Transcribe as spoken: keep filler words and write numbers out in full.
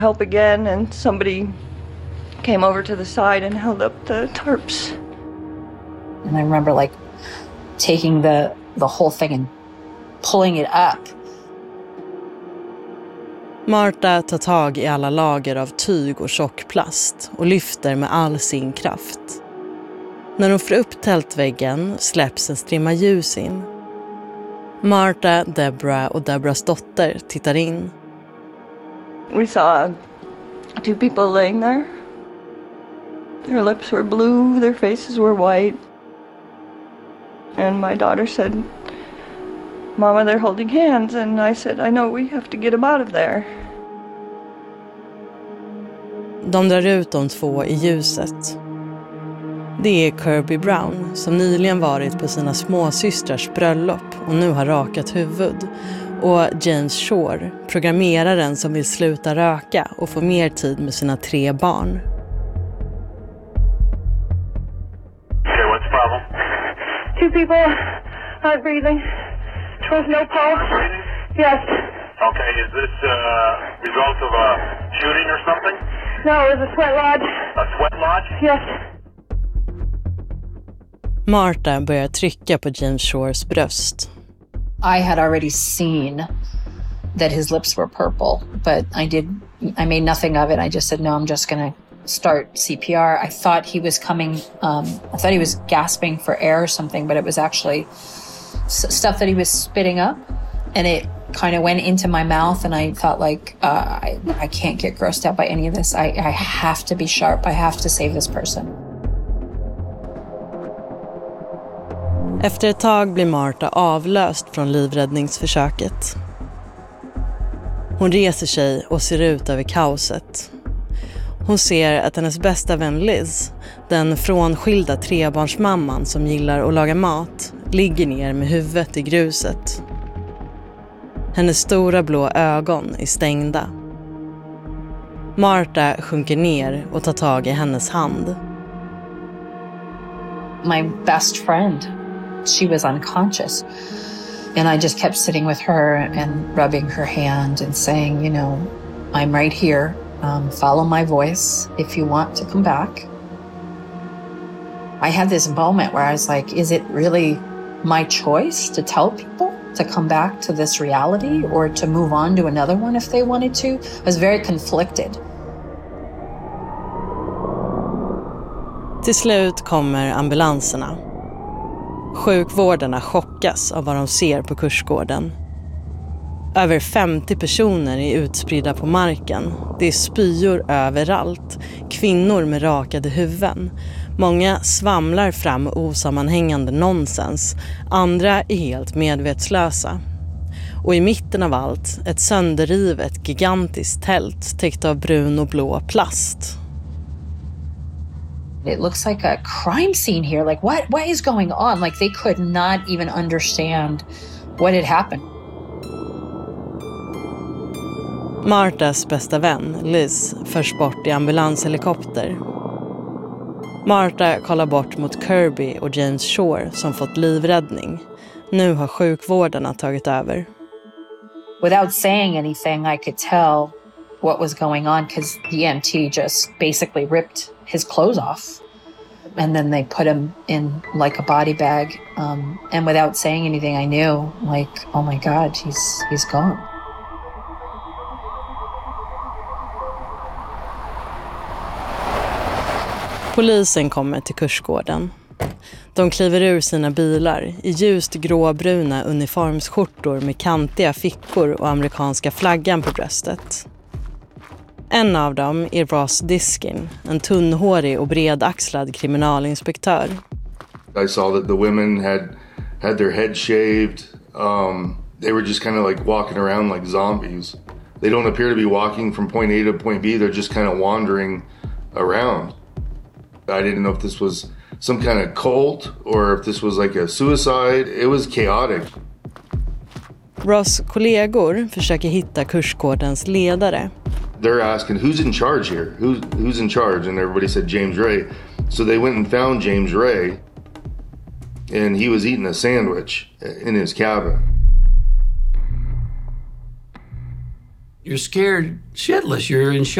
help again, and somebody came over to the side and held up the tarps. And I remember like taking the the whole thing and pulling it up. Marta tar tag i alla lager av tyg och tjockplast och lyfter med all sin kraft. När hon får upp tältväggen släpps en strimma ljus in. Marta, Deborah och Deborahs dotter tittar in. We saw two people laying there. Their lips were blue, their faces were white. And my daughter said, "Mama, they're holding hands." And I said, "I know, we have to get them out of there." De drar ut de två i ljuset. Det är Kirby Brown som nyligen varit på sina småsystrars bröllop och nu har rakat huvud. Och James Shore, programmeraren som vill sluta röka och få mer tid med sina tre barn. Okay, what's the problem? Two people not breathing. There was no pulse. Breathing? Yes. Okay, is this a uh, result of a shooting or something? No, it was a sweat lodge. A sweat lodge? Yes. Marta börjar trycka på James Shores bröst. I had already seen that his lips were purple, but I did I made nothing of it. I just said, no, I'm just going to start C P R. I thought he was coming, um, I thought he was gasping for air or something, but it was actually s- stuff that he was spitting up, and it kind of went into my mouth, and I thought like, uh, I, I can't get grossed out by any of this. I, I have to be sharp. I have to save this person. Efter ett tag blir Marta avlöst från livräddningsförsöket. Hon reser sig och ser ut över kaoset. Hon ser att hennes bästa vän Liz, den frånskilda trebarnsmamman som gillar att laga mat, ligger ner med huvudet i gruset. Hennes stora blå ögon är stängda. Marta sjunker ner och tar tag i hennes hand. My best friend, she was unconscious. And I just kept sitting with her and rubbing her hand and saying, you know, I'm right here. Um, follow my voice if you want to come back. I had this moment where I was like, is it really my choice to tell people to come back to this reality or to move on to another one if they wanted to? I was very conflicted. Till slut kommer ambulanserna. Sjukvårdarna chockas av vad de ser på kursgården. Över femtio personer är utspridda på marken. Det är spyor överallt. Kvinnor med rakade huvuden. Många svamlar fram osammanhängande nonsens. Andra är helt medvetslösa. Och i mitten av allt ett sönderrivet gigantiskt tält täckt av brun och blå plast. It looks like a crime scene here. Like, what, what is going on? Like, they could not even understand what had happened. Martas bästa vän, Liz, förs bort i ambulanshelikopter. Marta kollar bort mot Kirby och James Shore som fått livräddning. Nu har sjukvårdarna tagit över. Without saying anything, I could tell what was going on because the E M T just basically ripped his clothes off. And then they put him in like a body bag. Um, and without saying anything, I knew, like, oh my God, he's he's gone. Polisen kommer till kursgården. De kliver ur sina bilar i ljust gråbruna uniformsskjortor med kantiga fickor och amerikanska flaggan på bröstet. En av dem är Ross Diskin, en tunnhårig och bredaxlad kriminalinspektör. I saw that the women had had their heads shaved. Um, they were just kind of like walking around like zombies. They don't appear to be walking from point A to point B. They're just kind of wandering around. I didn't know if this was some kind of cult or if this was like a suicide. It was chaotic. Ross kollegor försöker hitta kursgårdens ledare. They're asking, who's in charge here? Who's, who's in charge? And everybody said James Ray. So they went and found James Ray. And he was eating a sandwich in his cabin. you're scared shitless. You're in shock.